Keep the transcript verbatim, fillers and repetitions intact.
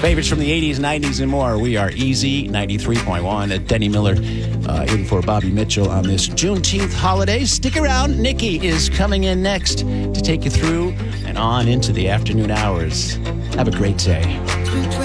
Favorites from the eighties, nineties, and more. We are Easy ninety-three point one. Denny Miller uh, in for Bobby Mitchell on this Juneteenth holiday. Stick around. Nikki is coming in next to take you through and on into the afternoon hours. Have a great day.